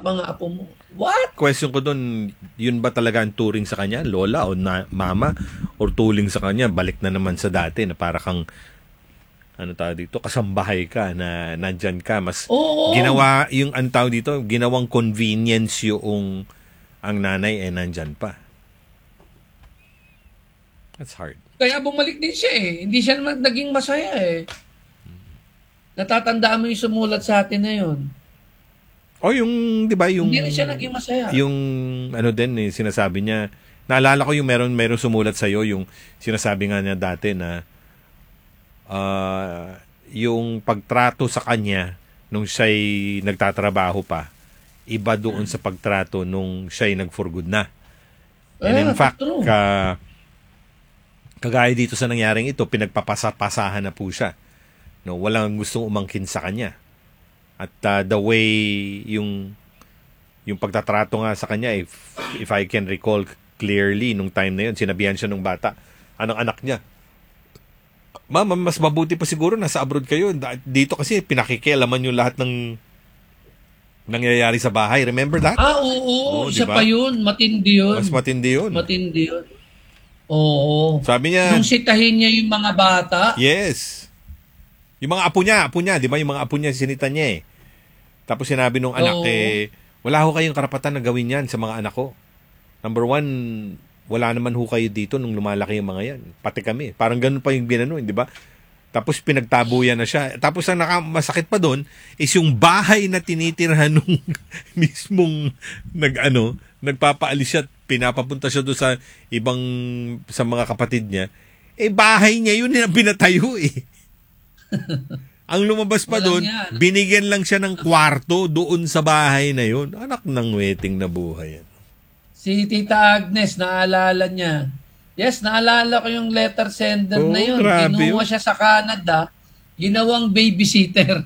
mga apo mo. What? Question ko doon, yun ba talaga ang turing sa kanya, lola o mama? Or tuling sa kanya, balik na naman sa dati na para kang, ano tawag dito, kasambahay ka na nandyan ka. Mas ginawa, yung ang tawag dito, ginawang convenience yung ang nanay nandyan pa. That's hard. Kaya bumalik din siya eh. Hindi siya naman naging masaya eh. Natatandaan mo yung sumulat sa atin na yun. O yung, di ba, yung... Hindi rin siya naging masaya. Yung, ano din, sinasabi niya, naalala ko yung meron sumulat sa'yo, yung sinasabi nga niya dati na yung pagtrato sa kanya nung siya'y nagtatrabaho pa, iba doon sa pagtrato nung siya'y nag-for good na. And in fact, kagaya dito sa nangyaring ito, pinagpapasahan na po siya. No, walang gustong umangkin sa kanya. At the way yung pagtatrato nga sa kanya, if I can recall clearly, nung time na yun, sinabihan siya nung bata, anong anak niya, Mama, mas mabuti pa siguro nasa abroad kayo. Dito kasi pinakikialaman yung lahat ng nangyayari sa bahay. Remember that? Oo, isa diba? Pa yun. Matindi yun. Mas matindi yun. Matindi yun. Oo. Sabi niya, nung sitahin niya yung mga bata. Yes. Yung mga apo niya, di ba? Yung mga apo niya, sinita niya eh. Tapos sinabi nung anak, wala ho kayong karapatan na gawin yan sa mga anak ko. Number one, wala naman ho kayo dito nung lumalaki yung mga yan. Pati kami. Parang ganun pa yung ginano, di ba? Tapos pinagtabuyan na siya. Tapos ang masakit pa doon is yung bahay na tinitirhan nung mismong nagpapaalis siya at pinapapunta siya doon sa mga kapatid niya. Bahay niya yun na pinatayo eh. Ang lumabas pa doon, binigyan lang siya ng kwarto doon sa bahay na yun. Anak ng weting na buhay yan. Si Tita Agnes, naalala niya. Yes, naalala ko yung letter sender na yun. Kinuha siya sa Canada, ginawang babysitter.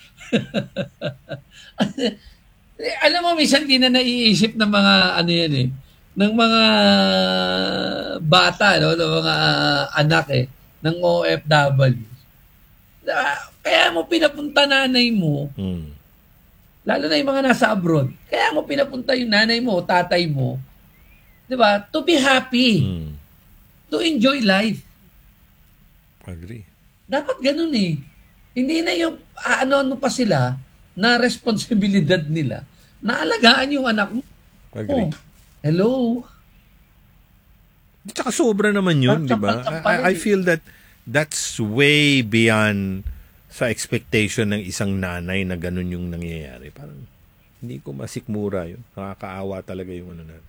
Alam mo, minsan di na naiisip ng mga ng mga bata, ng mga anak ng OFW. Kaya mo pinapunta nanay mo, lalo na yung mga nasa abroad, kaya mo pinapunta yung nanay mo, tatay mo, di ba? To be happy. To enjoy life. Agree. Dapat ganun eh. Hindi na yung ano pa sila na responsibilidad nila na alagaan yung anak mo. Agree. Hello? Tsaka sobra naman yun, di ba? I feel that that's way beyond sa expectation ng isang nanay na ganun yung nangyayari. Parang hindi ko masikmura yun. Nakakaawa talaga yung natin.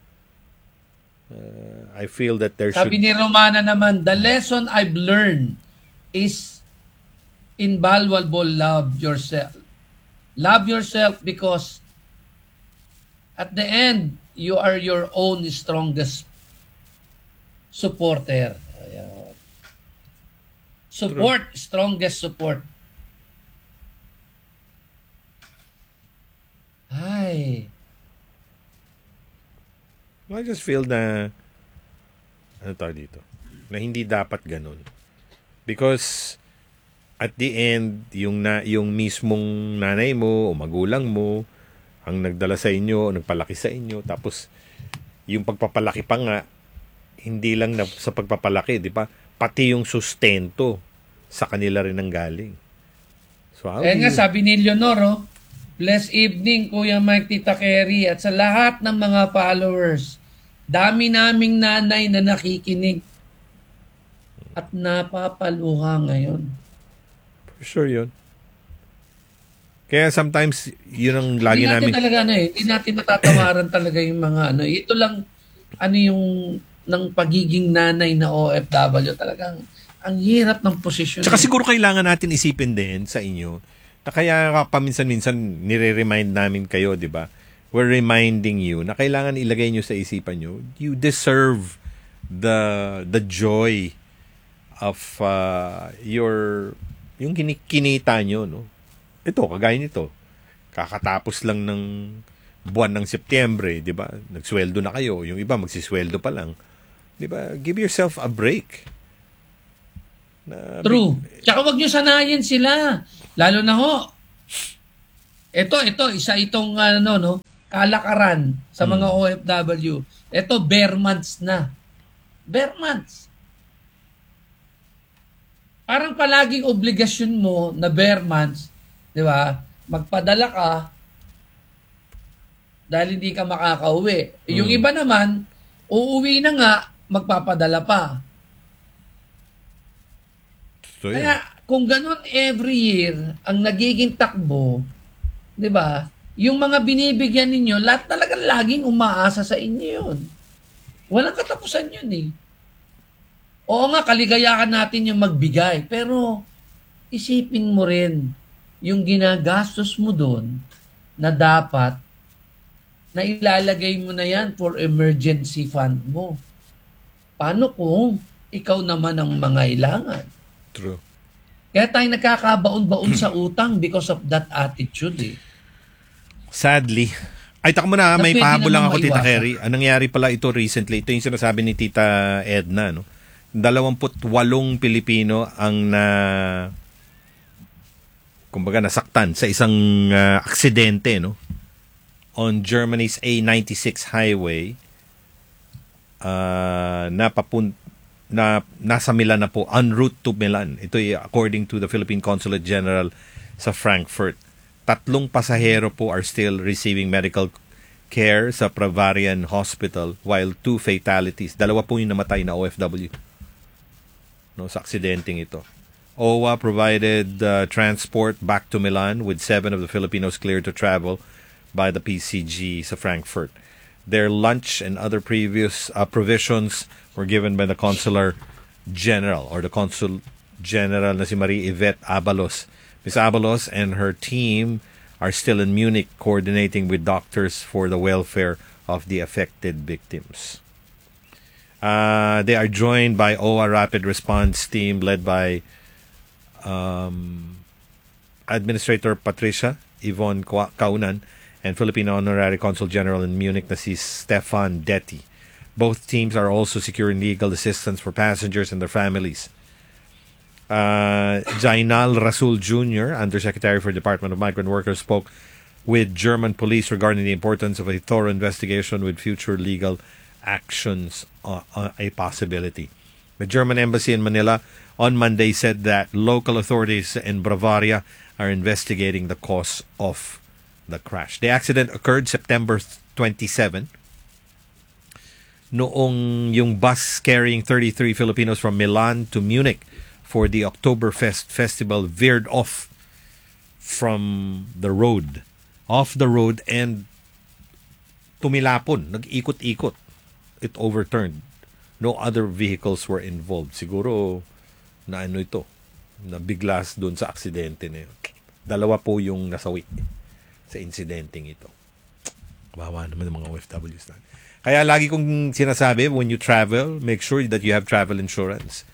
I feel that there Sabi ni Romana naman, the lesson I've learned is invaluable love yourself. Love yourself because at the end, you are your own strongest supporter. Support, true. Strongest support. Ay. I just feel na dito? Na hindi dapat ganun. Because at the end, yung mismong nanay mo o magulang mo ang nagdala sa inyo, nagpalaki sa inyo, tapos yung pagpapalaki pa nga, hindi lang na sa pagpapalaki, di ba? Pati yung sustento sa kanila rin ang galing. So, nga sabi ni Leonor, blessed evening, Kuya Mike, Tita Kerry, at sa lahat ng mga followers. Dami naming nanay na nakikinig at napapaluha ngayon. For sure yun. Kaya sometimes, yun ang lagi namin... Hindi natin natatawaran talaga yung mga Ito lang, yung ng pagiging nanay na OFW, talagang ang hirap ng posisyon. Tsaka siguro kailangan natin isipin din sa inyo na kaya paminsan-minsan nire-remind namin kayo, di ba? We're reminding you na kailangan ilagay nyo sa isipan nyo, you deserve the joy of yung kinita nyo, no? Ito, kagaya nito. Kakatapos lang ng buwan ng Setyembre, di ba? Nagsweldo na kayo. Yung iba magsisweldo pa lang. Di ba? Give yourself a break. True. Tsaka wag nyo sanayin sila. Lalo na Isa itong kalakaran sa mga OFW. Ito, bare months na. Bare months. Parang palaging obligasyon mo na bare months, di ba? Magpadala ka dahil hindi ka makakauwi. Yung iba naman, uuwi na nga, magpapadala pa. So, Kaya kung ganun every year ang nagiging takbo, 'di ba? Yung mga binibigyan ninyo, lahat talaga laging umaasa sa inyo 'yun. Walang katapusan 'yun eh. Oo nga, kaligayahan natin yung magbigay, pero isipin mo rin yung ginagastos mo doon na dapat na ilalagay mo na yan for emergency fund mo. Paano kung ikaw naman ang mangailangan? True. Kaya tayo nagkakabaon-baon sa utang because of that attitude eh. Sadly. Ay, taka mo na, may pwede pahabol lang namang ako, Tita maiwasan. Kerry. Anong nangyari pala ito recently? Ito yung sinasabi ni Tita Edna, no? 28 Pilipino ang kumbaga nasaktan sa isang aksidente, no? On Germany's A96 highway. Nasa Milan na po, en route to Milan. Ito ay according to the Philippine Consulate General sa Frankfurt. 3 pasahero po are still receiving medical care sa Bavarian Hospital while 2 fatalities. 2 po yung namatay na OFW, no, sa aksidenteng ito. OWA provided transport back to Milan with 7 of the Filipinos cleared to travel by the PCG sa Frankfurt. Their lunch and other previous provisions were given by the Consular General or the Consul General na si Marie Yvette Abalos. Ms. Abalos and her team are still in Munich coordinating with doctors for the welfare of the affected victims. They are joined by OWA Rapid Response Team led by Administrator Patricia Yvonne Kaunan and Filipino Honorary Consul General in Munich na si Stefan Detti. Both teams are also securing legal assistance for passengers and their families. Jainal Rasul Jr., Undersecretary for Department of Migrant Workers, spoke with German police regarding the importance of a thorough investigation with future legal actions a possibility. The German embassy in Manila on Monday said that local authorities in Bavaria are investigating the cause of the crash. The accident occurred September 27. Noong yung bus carrying 33 Filipinos from Milan to Munich for the Oktoberfest festival veered off the road and tumilapon, nag-ikot-ikot. It overturned. No other vehicles were involved. Siguro na biglas doon sa aksidente na yun. 2 po yung nasawi sa insidenteng ito. Kawawa naman ng mga OFWs na. Kaya lagi kong sinasabi, when you travel, make sure that you have travel insurance.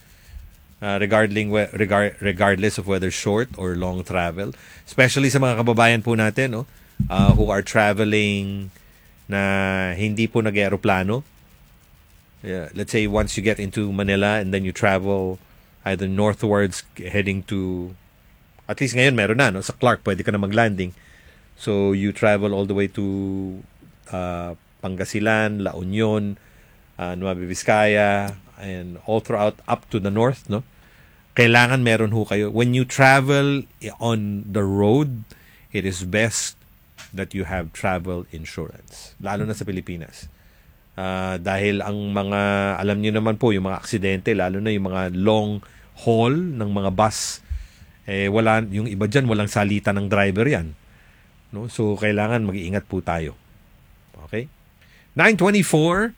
Regardless of whether short or long travel. Especially sa mga kababayan po natin, no? Who are traveling na hindi po nag-aeroplano. Yeah, let's say once you get into Manila and then you travel either northwards heading to, at least ngayon meron na, no? Sa Clark pwede ka na mag-landing. So you travel all the way to Pangasinan, La Union, Nueva Vizcaya, and all throughout up to the north, no? Kailangan meron ho kayo. When you travel on the road, it is best that you have travel insurance. Lalo na sa Pilipinas. Dahil ang mga, alam niyo naman po, yung mga aksidente, lalo na yung mga long haul ng mga bus, yung iba dyan, walang salita ng driver yan. No? So, kailangan mag-iingat po tayo. Okay? 9:24.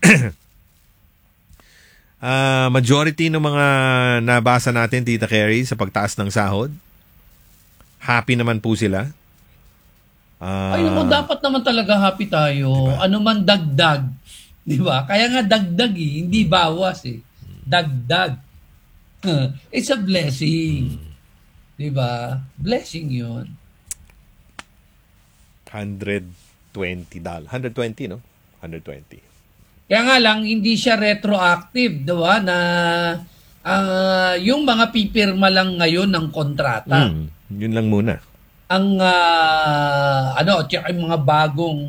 Majority ng mga nabasa natin, Tita Kerry, sa pagtaas ng sahod, happy naman po sila. Ay, naku, dapat naman talaga happy tayo. Diba? Ano man dagdag. Di ba? Kaya nga dagdag hindi bawas eh. Dagdag. It's a blessing. Di ba? Blessing yun. $120. 120, no? 120. Kaya nga lang, hindi siya retroactive, diba? Na yung mga pipirma lang ngayon ng kontrata. Yun lang muna. tsaka yung mga bagong